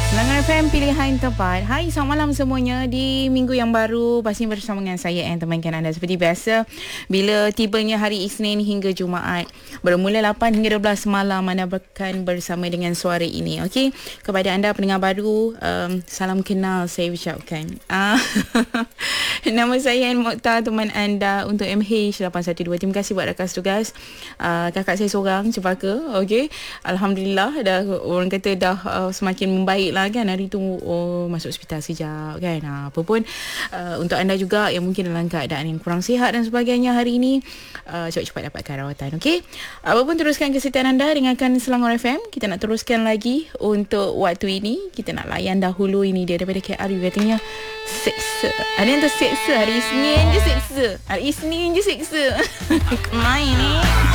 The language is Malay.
Selangar FM pilihan tepat. Hai, selamat malam semuanya. Di minggu yang baru pasti bersama dengan saya yang temankan anda seperti biasa. Bila tibanya hari Isnin hingga Jumaat, bermula 8 hingga 12 malam anda akan bersama dengan suara ini. Okey, kepada anda pendengar baru, salam kenal saya ucapkan. Nama saya Mokhtar, teman anda untuk MH812. Terima kasih buat rakan tugas. Kakak saya seorang Cempaka. Okey, alhamdulillah dah, orang kata dah semakin membaik lah kan. Hari tu masuk hospital sekejap kan. Apa pun untuk anda juga yang mungkin dalam keadaan yang kurang sihat dan sebagainya hari ini, cepat-cepat dapatkan rawatan. Okey, apa pun teruskan kesihatan anda dengarkan Selangor FM. Kita nak teruskan lagi untuk waktu ini. Kita nak layan dahulu ini dia daripada KRU, katanya seksa. Ada yang terseksa hari Isnin je seksa. Hari Isnin je seksa. Kemain ni.